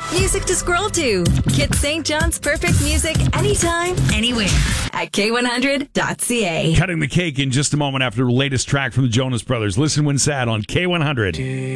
Music to scroll to. Get St. John's perfect music anytime, anywhere at K100.ca. Cutting the cake in just a moment after the latest track from the Jonas Brothers. Listen when sad on K100.